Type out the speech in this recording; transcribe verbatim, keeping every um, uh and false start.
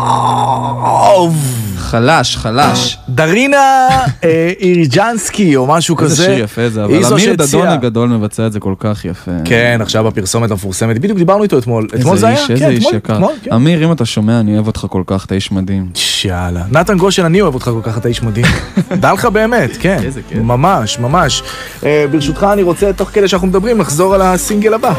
חלש, חלש. דרינה איריג'נסקי או משהו כזה. איזה שיר יפה זה, אבל אמיר דדון הגדול מבצע את זה כל כך יפה. כן, עכשיו בפרסומת המפורסמת, בדיוק דיברנו איתו אתמול. אתמול זה היה? איזה איש יקר. אמיר, אם אתה שומע, אני אוהב אותך כל כך, אתה איש מדהים. יאללה. נתן גושן, אני אוהב אותך כל כך, אתה איש מדהים. דע לך באמת, כן. ממש, ממש. ברשותך, אני רוצה, תוך כדי שאנחנו מדברים, לחזור על הסינגל הבא.